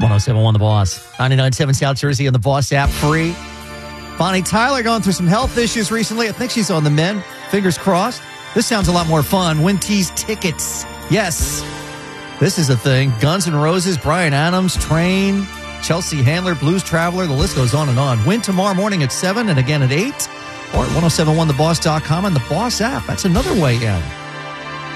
1071 The Boss. 99.7 South Jersey and the Boss app free. Bonnie Tyler going through some health issues recently. I think she's on the mend. Fingers crossed. This sounds a lot more fun. Win T's tickets. Yes. This is a thing. Guns N' Roses, Bryan Adams, Train, Chelsea Handler, Blues Traveler. The list goes on and on. Win tomorrow morning at 7 and again at 8. Or at 1071theboss.com and the Boss app. That's another way in.